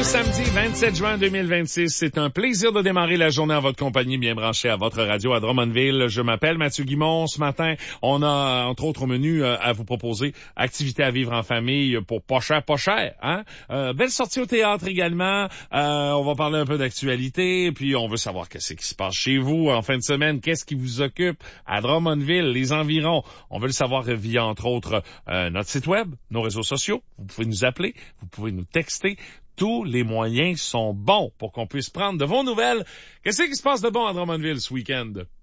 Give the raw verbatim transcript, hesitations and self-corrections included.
samedi vingt-sept juin deux mille vingt-six. C'est un plaisir de démarrer la journée en votre compagnie, bien branchée à votre radio à Drummondville. Je m'appelle Mathieu Guimond. Ce matin, on a, entre autres, au menu euh, à vous proposer activités à vivre en famille pour pas cher, pas cher. Hein? Euh, belle sortie au théâtre également. Euh, on va parler un peu d'actualité. Puis, on veut savoir qu'est-ce qui se passe chez vous en fin de semaine. Qu'est-ce qui vous occupe à Drummondville, les environs. On veut le savoir via, entre autres, euh, notre site web, nos réseaux sociaux. Vous pouvez nous appeler. Vous pouvez nous texter. Tous les moyens sont bons pour qu'on puisse prendre de vos nouvelles. Qu'est-ce qui se passe de bon à Drummondville ce week-end?